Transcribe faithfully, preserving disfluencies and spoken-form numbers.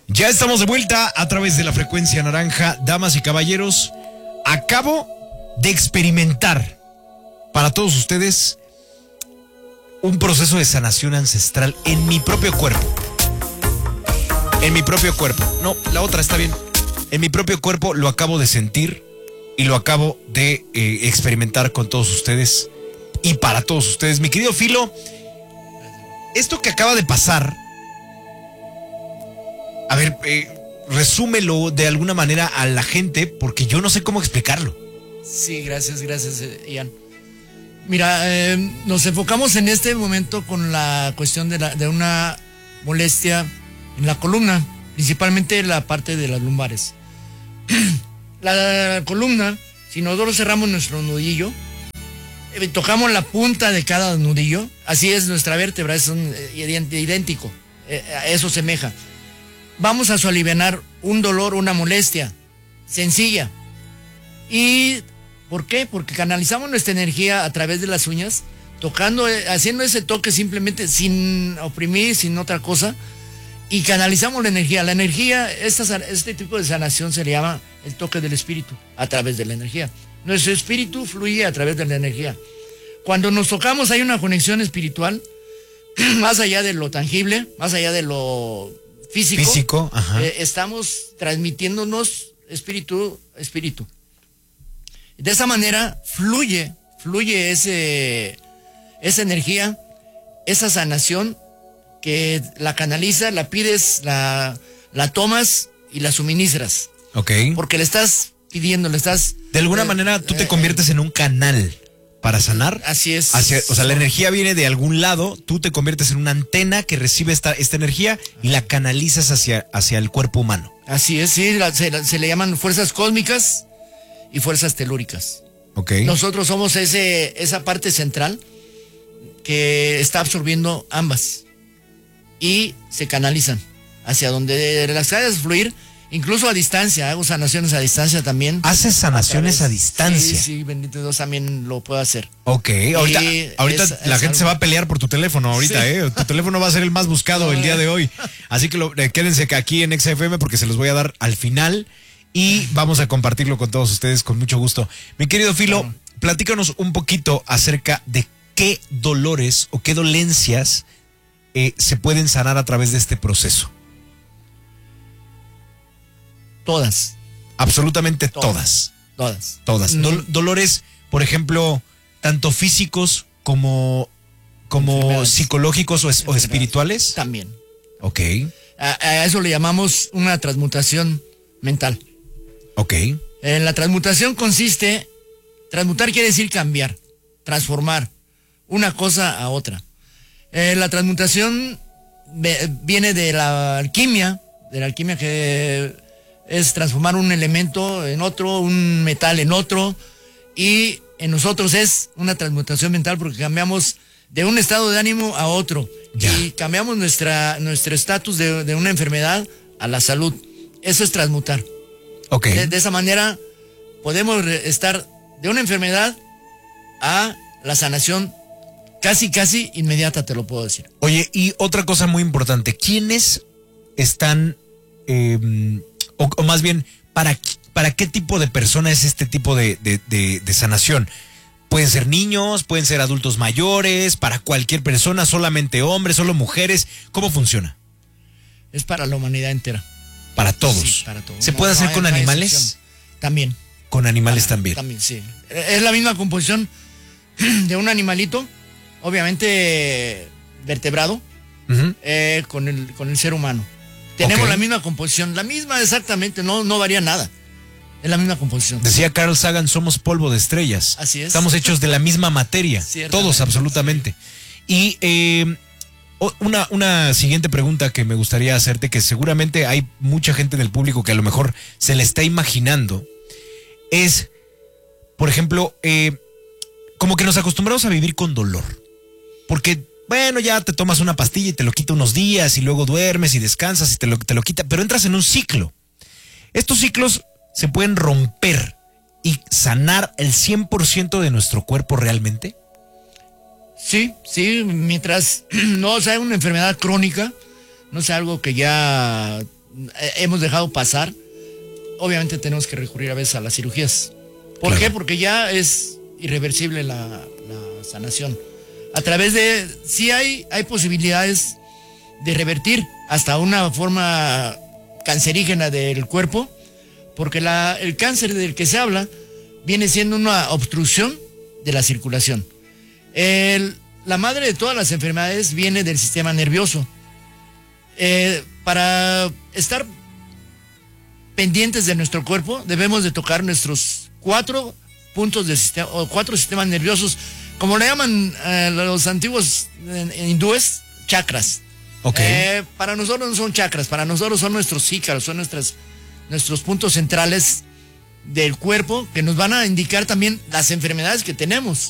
Ya estamos de vuelta a través de la frecuencia naranja. Damas y caballeros, acabo de experimentar para todos ustedes un proceso de sanación ancestral en mi propio cuerpo. En mi propio cuerpo. No, la otra está bien. En mi propio cuerpo lo acabo de sentir y lo acabo de eh, experimentar con todos ustedes y para todos ustedes. Mi querido Filo, esto que acaba de pasar, a ver, eh, resúmelo de alguna manera a la gente, porque yo no sé cómo explicarlo. Sí, gracias, gracias, Ian. Mira, eh, nos enfocamos en este momento con la cuestión de, la, de una molestia en la columna, principalmente la parte de las lumbares. La columna, si nosotros cerramos nuestro nudillo, eh, tocamos la punta de cada nudillo, así es nuestra vértebra, es un, eh, idéntico, eh, a eso semeja. Vamos a alivianar un dolor, una molestia sencilla. ¿Y por qué? Porque canalizamos nuestra energía a través de las uñas, tocando, haciendo ese toque simplemente sin oprimir, sin otra cosa, y canalizamos la energía. La energía, esta, este tipo de sanación se le llama el toque del espíritu, a través de la energía. Nuestro espíritu fluye a través de la energía. Cuando nos tocamos hay una conexión espiritual, más allá de lo tangible, más allá de lo físico, Físico, ajá. Eh, estamos transmitiéndonos espíritu, espíritu. De esa manera fluye, fluye ese, esa energía, esa sanación que la canaliza, la pides, la, la tomas y la suministras. Ok. Porque le estás pidiendo, le estás... De alguna eh, manera tú te eh, conviertes en un canal para sanar. Así es. Hacia, o sea, la energía viene de algún lado, tú te conviertes en una antena que recibe esta, esta energía y la canalizas hacia, hacia el cuerpo humano. Así es, sí, la, se, se le llaman fuerzas cósmicas y fuerzas telúricas. Ok. Nosotros somos ese, esa parte central que está absorbiendo ambas y se canalizan hacia donde las hagas fluir, incluso a distancia. Hago sanaciones a distancia también. ¿Haces sanaciones a, a distancia? Sí, sí, bendito Dios, también lo puedo hacer. Ok, ahorita, ahorita es, la es gente algo... se va a pelear por tu teléfono ahorita, sí. eh. Tu teléfono va a ser el más buscado el día de hoy. Así que lo, eh, quédense aquí en X F M porque se los voy a dar al final y vamos a compartirlo con todos ustedes con mucho gusto. Mi querido Filo, claro. Platícanos un poquito acerca de qué dolores o qué dolencias eh, se pueden sanar a través de este proceso. Todas. Absolutamente todas. Todas. Todas. Mm. Dol- dolores, por ejemplo, tanto físicos como, como psicológicos o, es- o espirituales. También. Ok. A, a eso le llamamos una transmutación mental. Ok. En la transmutación consiste, transmutar quiere decir cambiar, transformar una cosa a otra. Eh, la transmutación ve, viene de la alquimia, de la alquimia que es transformar un elemento en otro, un metal en otro, y en nosotros es una transmutación mental porque cambiamos de un estado de ánimo a otro. Ya. Y cambiamos nuestra nuestro estatus de, de una enfermedad a la salud. Eso es transmutar. Okay. De, de esa manera podemos estar de una enfermedad a la sanación casi, casi inmediata, te lo puedo decir. Oye, y otra cosa muy importante, ¿quiénes están, eh, o, o más bien, para, para qué tipo de persona es este tipo de, de, de, de sanación? Pueden ser niños, pueden ser adultos mayores, para cualquier persona, solamente hombres, solo mujeres, ¿cómo funciona? Es para la humanidad entera. Para todos. Sí, para todos. ¿Se puede no, hacer no hay, con no animales? Excepción. También. Con animales para, también. También, sí. Es la misma composición de un animalito, obviamente vertebrado, uh-huh. eh, con, el, con el ser humano. Tenemos okay. la misma composición, la misma exactamente, no, no varía nada. Es la misma composición. Decía Carl Sagan, somos polvo de estrellas. Así es. Estamos hechos de la misma materia. Todos, absolutamente. Sí. Y eh, una, una siguiente pregunta que me gustaría hacerte, que seguramente hay mucha gente en el público que a lo mejor se le está imaginando, es, por ejemplo, eh, como que nos acostumbramos a vivir con dolor. Porque, bueno, ya te tomas una pastilla y te lo quita unos días y luego duermes y descansas y te lo, te lo quita, pero entras en un ciclo. Estos ciclos se pueden romper y sanar el cien por ciento de nuestro cuerpo realmente. Sí, sí, mientras no sea una enfermedad crónica, no sea algo que ya eh, hemos dejado pasar, obviamente tenemos que recurrir a veces a las cirugías. ¿Por claro. qué? Porque ya es irreversible la, la sanación. A través de, sí hay, hay posibilidades de revertir hasta una forma cancerígena del cuerpo, porque la, el cáncer del que se habla viene siendo una obstrucción de la circulación. El, la madre de todas las enfermedades viene del sistema nervioso. Eh, para estar pendientes de nuestro cuerpo, debemos de tocar nuestros cuatro puntos del sistema, o cuatro sistemas nerviosos, como le llaman eh, los antiguos eh, hindúes, chakras. Okay. Eh, para nosotros no son chakras, para nosotros son nuestros sícaros, son nuestras, nuestros puntos centrales del cuerpo que nos van a indicar también las enfermedades que tenemos.